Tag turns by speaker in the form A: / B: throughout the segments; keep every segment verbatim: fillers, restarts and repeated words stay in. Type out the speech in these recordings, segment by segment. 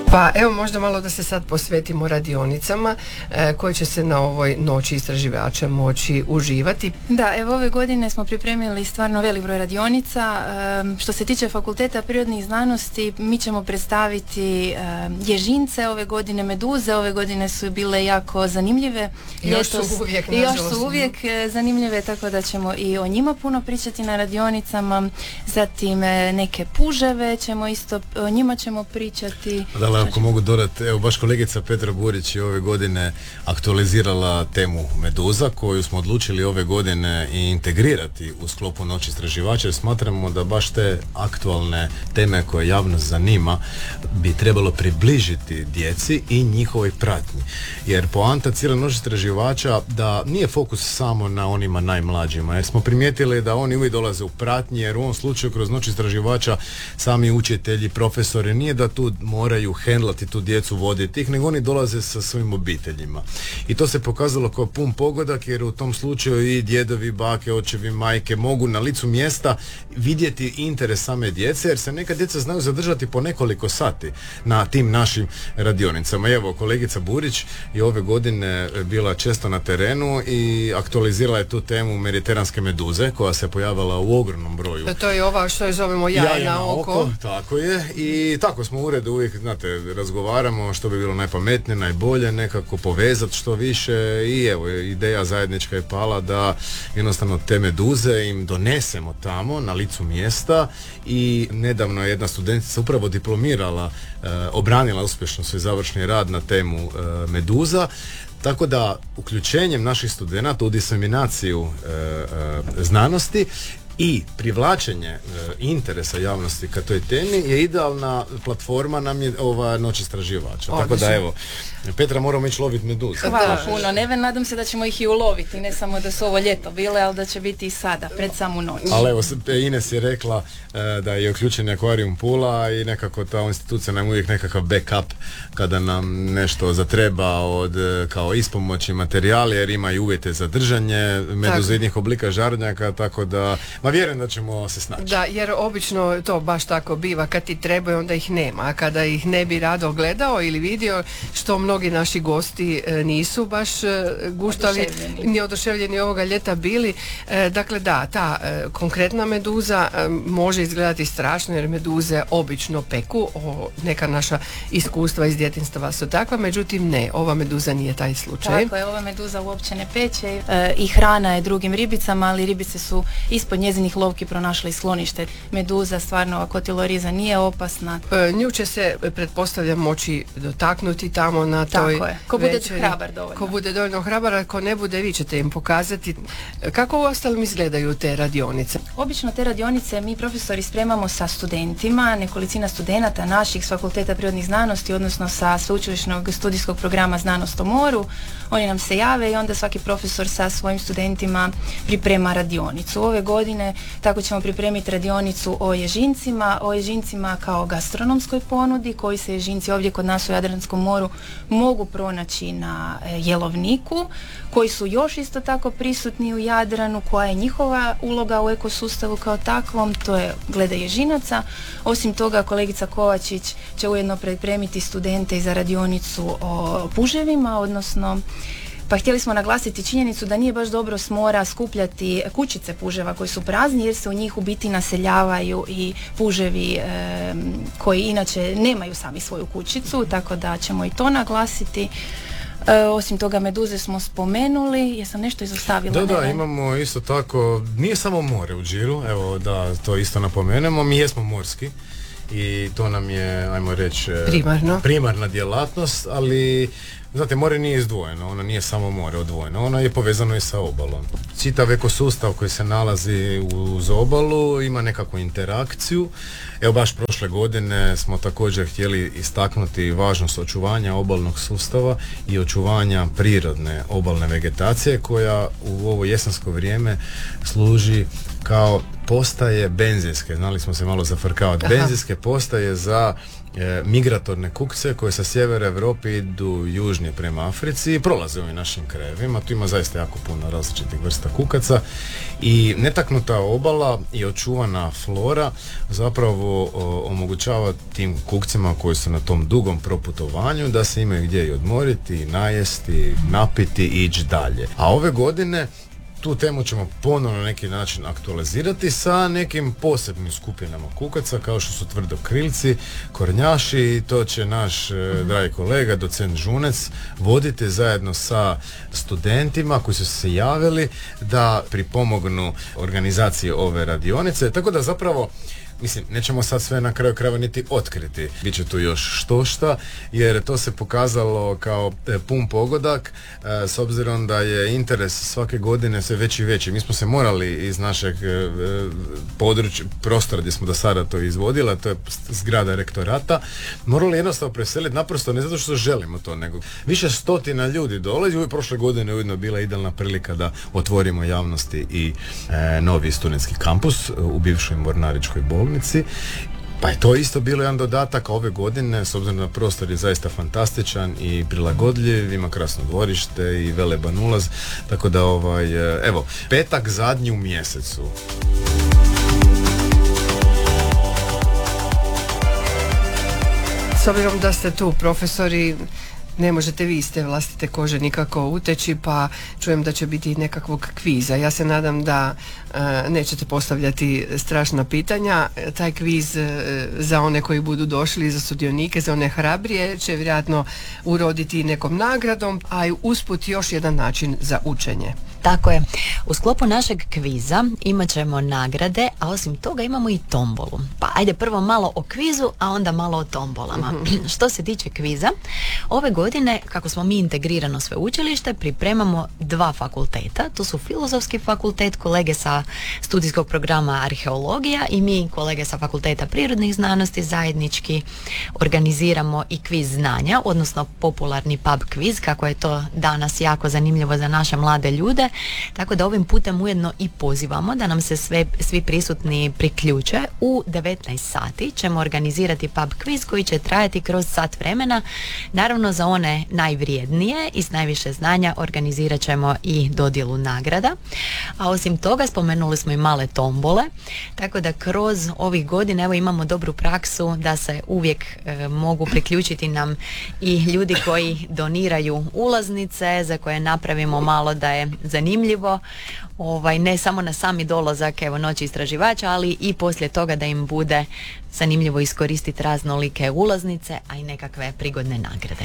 A: Pa evo možda malo da se sad posvetimo radionicama e, koje će se na ovoj noći istraživača moći uživati.
B: Da, evo ove godine smo pripremili stvarno velik broj radionica. E, što se tiče Fakulteta prirodnih znanosti, mi ćemo predstaviti e, ježince ove godine, meduze, ove godine su bile jako zanimljive.
A: Još su uvijek,
B: i još su uvijek e, zanimljive, tako da ćemo i o njima puno pričati na radionicama. Zatim e, neke puževe ćemo isto, o njima ćemo pričati.
C: Da, ako mogu dodati, evo baš kolegica Petra Burić je ove godine aktualizirala temu meduza koju smo odlučili ove godine i integrirati u sklopu Noći istraživača, jer smatramo da baš te aktualne teme koje javnost zanima bi trebalo približiti djeci i njihovoj pratnji. Jer poanta cijele Noći istraživača da nije fokus samo na onima najmlađima, jer smo primijetili da oni uvijek dolaze u pratnji, jer u ovom slučaju kroz Noć istraživača sami učitelji, profesori, nije da tu moraju hendlati tu djecu, voditi ih, nego oni dolaze sa svojim obiteljima. I to se pokazalo kao pun pogodak, jer u tom slučaju i djedovi, bake, očevi, majke mogu na licu mjesta vidjeti interes same djece, jer se neka djeca znaju zadržati po nekoliko sati na tim našim radionicama. Evo, kolegica Burić je ove godine bila često na terenu i aktualizirala je tu temu mediteranske meduze, koja se pojavila u ogromnom broju.
A: To je ova što je zovemo jaje na oko. oko.
C: Tako je. I tako smo u uredu uvijek, znate, razgovaramo što bi bilo najpametnije, najbolje, nekako povezati što više i evo, ideja zajednička je pala da jednostavno te meduze im donesemo tamo na licu mjesta. I nedavno je jedna studentica upravo diplomirala, e, obranila uspješno svoj završni rad na temu e, meduza. Tako da uključenjem naših studenata u diseminaciju e, e, znanosti i privlačenje e, interesa javnosti ka toj temi je idealna platforma nam je ova Noć istraživača. Tako da evo, Petra, moramo ići loviti meduze.
B: Hvala puno. Neven, nadam se da ćemo ih i uloviti, ne samo da su ovo ljeto bile, ali da će biti i sada, pred samu noć.
C: Ali evo, Ines je rekla e, da je uključen akvarijum Pula i nekako ta institucija nam uvijek nekakav backup kada nam nešto zatreba od kao ispomoći materijali, jer ima i uvjete za držanje meduzoidnih oblika žarnjaka, tako da ma vjerujem da ćemo se snaći.
A: Da, jer obično to baš tako biva, kad ti trebaju onda ih nema, a kada ih ne bi rado gledao ili vidio, što mnogi naši gosti e, nisu baš e, guštali ni oduševljeni ovoga ljeta bili. E, dakle da, ta e, konkretna meduza e, može izgledati strašno, jer meduze obično peku, o, neka naša iskustva iz djetinjstva su takva, međutim ne, ova meduza nije taj slučaj.
B: Tako je, ova meduza uopće ne peče e, i hrana je drugim ribicama, ali ribice su ispod njezinih lovki pronašle sklonište. Meduza stvarno, kotiloriza, nije opasna.
A: E, nju će se, pretpostavljam, moći dotaknuti tamo na toj
B: Tako je. Ko bude
A: večeri.
B: hrabar dovoljno.
A: Ko bude dovoljno hrabar, ako ne bude, vi ćete im pokazati. Kako u ostalom izgledaju te radionice?
B: Obično te radionice mi profesori spremamo sa studentima, nekolicina studenata naših s Fakulteta prirodnih znanosti, odnosno sa sveučilišnog studijskog programa Znanost o moru. Oni nam se jave i onda svaki profesor sa svojim studentima priprema radionicu. Ove godine tako ćemo pripremiti radionicu o ježincima, o ježincima kao gastronomskoj ponudi, koji se ježinci ovdje kod nas u Jadranskom moru mogu pronaći na jelovniku, koji su još isto tako prisutni u Jadranu, koja je njihova uloga u ekosustavu kao takvom, to je glede ježinaca. Osim toga, kolegica Kovačić će ujedno pripremiti studente i za radionicu o puževima, odnosno pa htjeli smo naglasiti činjenicu da nije baš dobro s mora skupljati kućice puževa koji su prazni, jer se u njih u biti naseljavaju i puževi e, koji inače nemaju sami svoju kućicu, tako da ćemo i to naglasiti. E, osim toga, meduze smo spomenuli, jesam nešto izostavila?
C: Da, da,
B: ne?
C: imamo isto tako, nije samo more u Điru, evo da to isto napomenemo, mi jesmo morski i to nam je, ajmo reći,
A: Primarno.
C: primarna djelatnost, ali znate, more nije izdvojeno, ono nije samo more odvojeno, ono je povezano i sa obalom. Čitav ekosustav koji se nalazi uz obalu ima nekakvu interakciju. Evo baš prošle godine smo također htjeli istaknuti važnost očuvanja obalnog sustava i očuvanja prirodne obalne vegetacije koja u ovo jesensko vrijeme služi kao postaje benzinske, znali smo se malo zafrkavati, benzinske postaje za e, migratorne kukce koje sa sjevera Europe idu južnije prema Africi i prolaze u ovim našim krajevima. Tu ima zaista jako puno različitih vrsta kukaca i netaknuta obala i očuvana flora zapravo o, omogućava tim kukcima koji su na tom dugom proputovanju da se imaju gdje i odmoriti, najesti, napiti i ići dalje. A ove godine tu temu ćemo ponovno na neki način aktualizirati sa nekim posebnim skupinama kukaca kao što su tvrdokrilci, kornjaši i to će naš mm-hmm. dragi kolega, docent Žunec, voditi zajedno sa studentima koji su se javili da pripomognu organizaciji ove radionice. Tako da zapravo mislim, nećemo sad sve na kraju krajeva niti otkriti. Biće tu još štošta, jer to se pokazalo kao e, pun pogodak, e, s obzirom da je interes svake godine sve veći i veći. Mi smo se morali iz našeg e, područja, prostora gdje smo do sada to izvodili, to je zgrada rektorata, morali jednostavno preseliti, naprosto ne zato što želimo to, nego više stotina ljudi dolazi. Uvijek prošle godine ujedno bila idealna prilika da otvorimo javnosti i e, novi studentski kampus u bivšoj Mornaričkoj bolnici. Pa je to isto bilo jedan dodatak ove godine, s obzirom na prostor je zaista fantastičan i prilagodljiv, ima krasno dvorište i veleban ulaz, tako da ovaj, evo, petak zadnji u mjesecu.
A: S obzirom da ste tu profesori, ne možete vi iz te vlastite kože nikako uteći, pa čujem da će biti nekakvog kviza. Ja se nadam da e, nećete postavljati strašna pitanja. Taj kviz e, za one koji budu došli, za sudionike, za one hrabrije, će vjerojatno uroditi nekom nagradom, a i usput još jedan način za učenje.
D: Tako je. U sklopu našeg kviza imat ćemo nagrade, a osim toga imamo i tombolu. Pa ajde prvo malo o kvizu, a onda malo o tombolama. Mm-hmm. Što se tiče kviza, ove godine, kako smo mi integrirano sveučilište, pripremamo dva fakulteta. To su Filozofski fakultet, kolege sa studijskog programa Arheologija i mi, kolege sa Fakulteta prirodnih znanosti, zajednički organiziramo i kviz znanja, odnosno popularni pub kviz, kako je to danas jako zanimljivo za naše mlade ljude. Tako da ovim putem ujedno i pozivamo da nam se sve, svi prisutni priključe. U devetnaest sati ćemo organizirati pub quiz koji će trajati kroz sat vremena. Naravno za one najvrijednije i s najviše znanja organizirat ćemo i dodjelu nagrada. A osim toga spomenuli smo i male tombole, tako da kroz ovih godina evo imamo dobru praksu da se uvijek e, mogu priključiti nam i ljudi koji doniraju ulaznice za koje napravimo malo da je zanimljivo, ovaj, ne samo na sami dolazak evo noći istraživača, ali i poslije toga da im bude zanimljivo iskoristiti raznolike ulaznice, a i nekakve prigodne nagrade.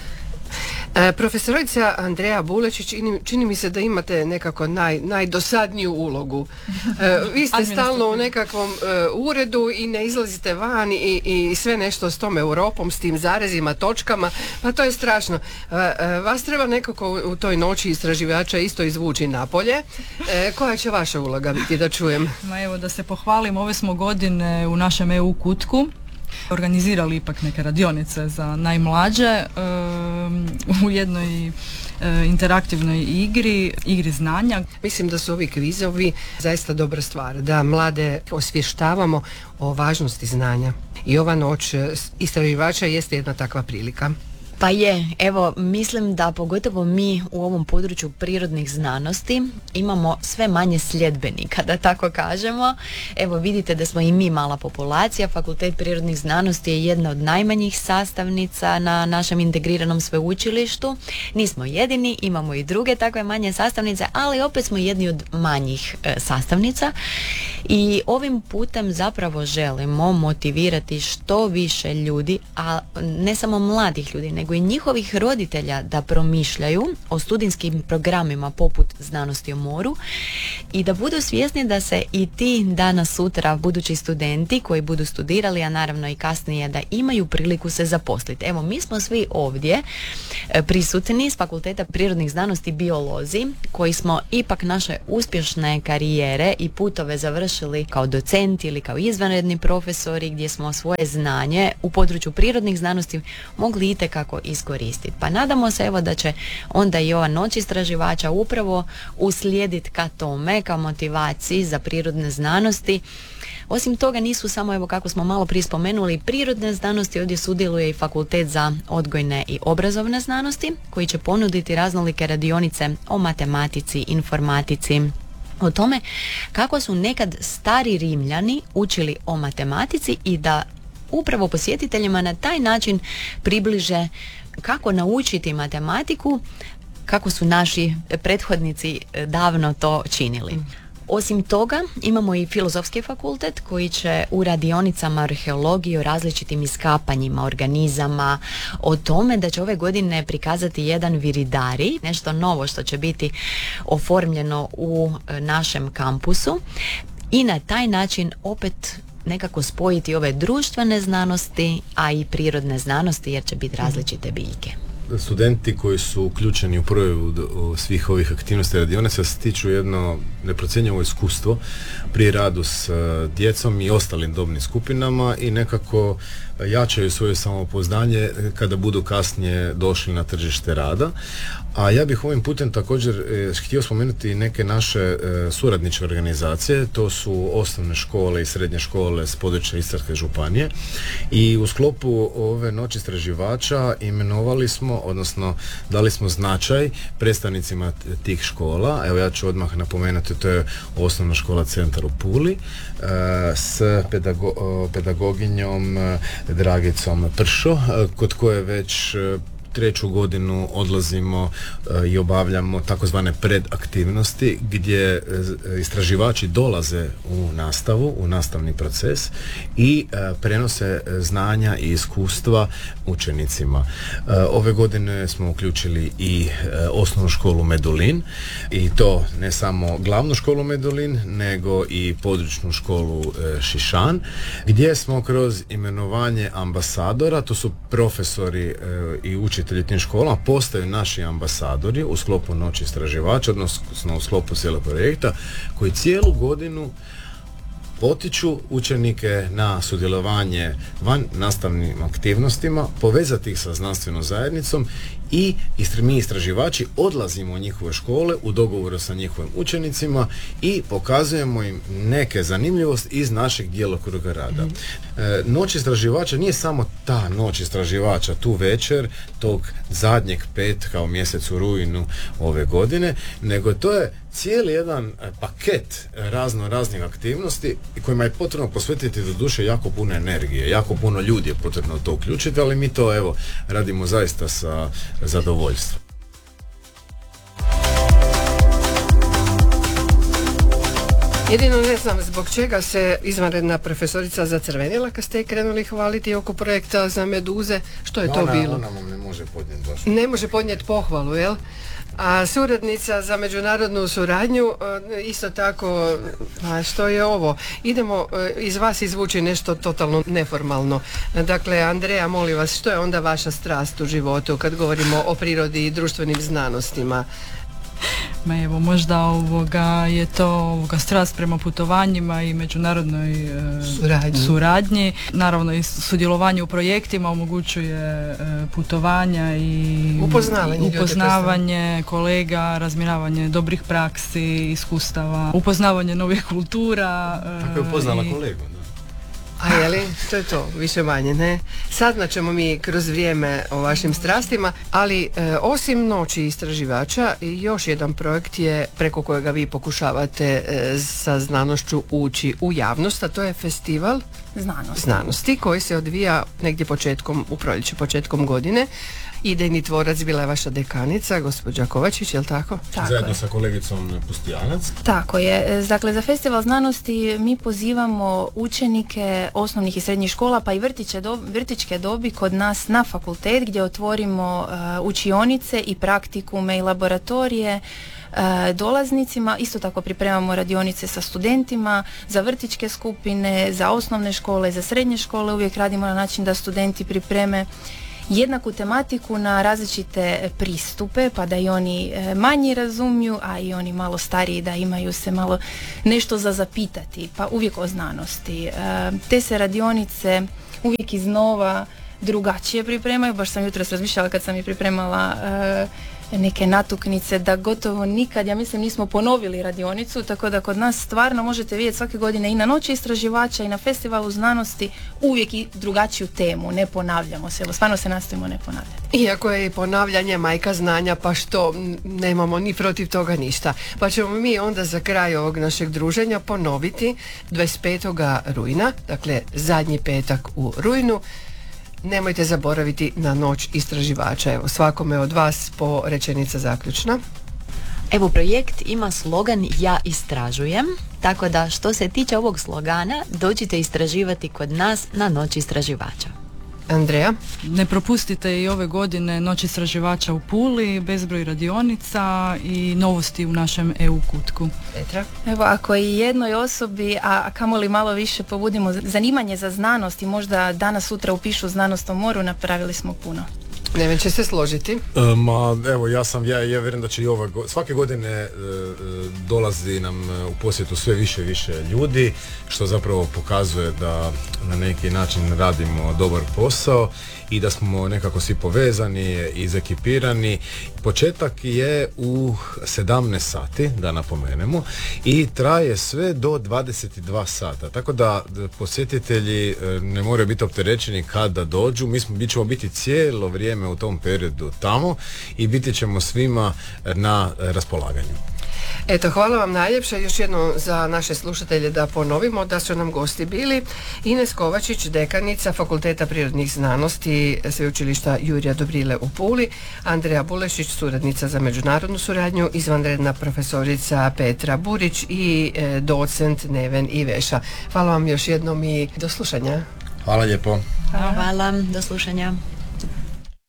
A: E, profesorica Andreja Bulečić, čini, čini mi se da imate nekako naj, najdosadniju ulogu. E, vi ste stalno u nekakvom e, uredu i ne izlazite van i, i sve nešto s tom Europom, s tim zarezima, točkama, pa to je strašno. E, e, vas treba nekako u, u toj noći istraživača isto izvući napolje. E, koja će vaša uloga biti, da čujem?
E: Ma evo, da se pohvalim, ove smo godine u našem E U kutku organizirali ipak neke radionice za najmlađe um, u jednoj uh, interaktivnoj igri, igri znanja.
A: Mislim da su ovi kvizovi zaista dobra stvar, da mlade osvještavamo o važnosti znanja. I ova noć istraživača jeste jedna takva prilika.
D: Pa je, evo, mislim da pogotovo mi u ovom području prirodnih znanosti imamo sve manje sljedbenika, da tako kažemo. Evo, vidite da smo i mi mala populacija. Fakultet prirodnih znanosti je jedna od najmanjih sastavnica na našem integriranom sveučilištu. Nismo jedini, imamo i druge takve manje sastavnice, ali opet smo jedni od manjih e, sastavnica. I ovim putem zapravo želimo motivirati što više ljudi, a ne samo mladih ljudi, nego i njihovih roditelja da promišljaju o studijskim programima poput Znanosti o moru i da budu svjesni da se i ti danas sutra budući studenti koji budu studirali, a naravno i kasnije, da imaju priliku se zaposliti. Evo, mi smo svi ovdje prisutni s Fakulteta prirodnih znanosti biolozi koji smo ipak naše uspješne karijere i putove završili završili kao docenti ili kao izvanredni profesori, gdje smo svoje znanje u području prirodnih znanosti mogli itekako iskoristiti. Pa nadamo se evo da će onda i ova noć istraživača upravo uslijediti ka tome, ka motivaciji za prirodne znanosti. Osim toga nisu samo, evo kako smo malo prije spomenuli, prirodne znanosti, ovdje sudjeluje i Fakultet za odgojne i obrazovne znanosti koji će ponuditi raznolike radionice o matematici, informatici, o tome kako su nekad stari Rimljani učili o matematici i da upravo posjetiteljima na taj način približe kako naučiti matematiku, kako su naši prethodnici davno to činili. Osim toga, imamo i Filozofski fakultet koji će u radionicama arheologije o različitim iskapanjima organizama, o tome da će ove godine prikazati jedan viridari, nešto novo što će biti oformljeno u našem kampusu i na taj način opet nekako spojiti ove društvene znanosti, a i prirodne znanosti jer će biti različite biljke.
C: Studenti koji su uključeni u provedbu svih ovih aktivnosti radionica stiču jedno neprocjenjivo iskustvo pri radu s djecom i ostalim dobnim skupinama i nekako jačaju svoje samopouzdanje kada budu kasnije došli na tržište rada. A ja bih ovim putem također eh, htio spomenuti neke naše eh, suradničke organizacije, to su osnovne škole i srednje škole s područja Istarske županije i u sklopu ove noći istraživača imenovali smo, odnosno dali smo značaj predstavnicima tih škola. Evo ja ću odmah napomenuti, to je osnovna škola Centar u Puli eh, s pedago- pedagoginjom eh, Dragicom Pršo, eh, kod koje već eh, treću godinu odlazimo e, i obavljamo takozvane predaktivnosti gdje e, istraživači dolaze u nastavu, u nastavni proces i e, prenose znanja i iskustva učenicima. E, ove godine smo uključili i e, osnovnu školu Medulin i to ne samo glavnu školu Medulin nego i područnu školu e, Šišan, gdje smo kroz imenovanje ambasadora, to su profesori e, i učitelji tim školama, postaju naši ambasadori u sklopu noći istraživača, odnosno u sklopu cijelog projekta, koji cijelu godinu potiču učenike na sudjelovanje van nastavnim aktivnostima, povezati ih sa znanstvenom zajednicom i mi istraživači odlazimo u njihove škole u dogovoru sa njihovim učenicima i pokazujemo im neke zanimljivosti iz našeg djelokruga rada. Mm. E, noć istraživača nije samo ta noć istraživača tu večer tog zadnjeg petka u mjesecu rujnu ove godine, nego to je cijeli jedan paket razno raznih aktivnosti kojima je potrebno posvetiti do duše jako puno energije, jako puno ljudi je potrebno to uključiti, ali mi to evo radimo zaista sa zadovoljstvom.
A: Jedino ne znam zbog čega se izvanredna profesorica zacrvenila kad ste krenuli hvaliti oko projekta za meduze. Što je to
C: ona,
A: bilo?
C: Ona vam ne može podnijeti baš.
A: Ne može podnijeti pohvalu, jel? A suradnica za međunarodnu suradnju isto tako, a što je ovo? Idemo iz vas izvući nešto totalno neformalno. Dakle, Andreja, molim vas, što je onda vaša strast u životu kad govorimo o prirodi i društvenim znanostima?
E: Ma evo, možda ovoga je to ovoga strast prema putovanjima i međunarodnoj e, suradnji. suradnji. Naravno i sudjelovanje u projektima omogućuje e, putovanja i
A: upoznavanje,
E: i upoznavanje kolega, razmjeravanje dobrih praksi, iskustava, upoznavanje novih kultura.
C: E, Tako je upoznala i... kolegu, da.
A: A je li? To je to, više manje, ne? Saznat ćemo mi kroz vrijeme o vašim strastima, ali e, osim noći istraživača, još jedan projekt je preko kojega vi pokušavate e, sa znanošću ući u javnost, a to je festival
B: znanosti,
A: znanosti koji se odvija negdje početkom, u proljeće, početkom godine. Idejni tvorac bila je vaša dekanica, gospođa Kovačić, je li tako?
B: Tako
C: Zajedno
B: je.
C: sa kolegicom Pustijanac.
B: Tako je. Dakle, za Festival znanosti mi pozivamo učenike osnovnih i srednjih škola, pa i vrtiće do, vrtićke dobi kod nas na fakultet gdje otvorimo uh, učionice i praktikume i laboratorije uh, dolaznicima. Isto tako pripremamo radionice sa studentima, za vrtićke skupine, za osnovne škole, za srednje škole. Uvijek radimo na način da studenti pripreme jednaku tematiku na različite pristupe, pa da i oni manji razumiju, a i oni malo stariji da imaju se malo nešto za zapitati, pa uvijek o znanosti. Te se radionice uvijek iznova drugačije pripremaju, baš sam jutros razmišljala kad sam i pripremala neke natuknice, da gotovo nikad, ja mislim, nismo ponovili radionicu, tako da kod nas stvarno možete vidjeti svake godine i na Noći istraživača i na Festivalu znanosti uvijek i drugačiju temu, ne ponavljamo se, evo stvarno se nastojimo ne ponavljati.
A: Iako je i ponavljanje majka znanja, pa što, nemamo ni protiv toga ništa. Pa ćemo mi onda za kraj ovog našeg druženja ponoviti dvadeset petog rujna, dakle zadnji petak u rujnu. Nemojte zaboraviti na Noć istraživača. Evo, svakome od vas po rečenica zaključna.
D: Evo, projekt ima slogan Ja istražujem, tako da što se tiče ovog slogana, dođite istraživati kod nas na Noć istraživača.
A: Andreja?
E: Ne propustite i ove godine Noć istraživača u Puli, bezbroj radionica i novosti u našem E U kutku.
A: Petra?
B: Evo, ako i jednoj osobi, a kamoli malo više pobudimo zanimanje za znanost i možda danas sutra upišu Znanost o moru, napravili smo puno.
A: Neven će se složiti.
C: E, ma, evo, ja sam, ja, ja vjerujem da će i ove, go- svake godine e, dolazi nam u posjetu sve više i više ljudi, što zapravo pokazuje da na neki način radimo dobar posao i da smo nekako svi povezani i izekipirani. Početak je u sedamnaest sati, da napomenemo, i traje sve do dvadeset dva sata. Tako da posjetitelji ne moraju biti opterećeni kada dođu. Mi, smo, mi ćemo biti cijelo vrijeme u tom periodu tamo i biti ćemo svima na raspolaganju.
A: Eto, hvala vam najljepše. Još jedno za naše slušatelje da ponovimo da su nam gosti bili Ines Kovačić, dekanica Fakulteta prirodnih znanosti Sveučilišta Jurija Dobrile u Puli, Andreja Bulešić, suradnica za međunarodnu suradnju, izvanredna profesorica Petra Burić i e, docent Neven Iveša. Hvala vam još jednom i do slušanja.
C: Hvala lijepo.
D: Hvala, do slušanja.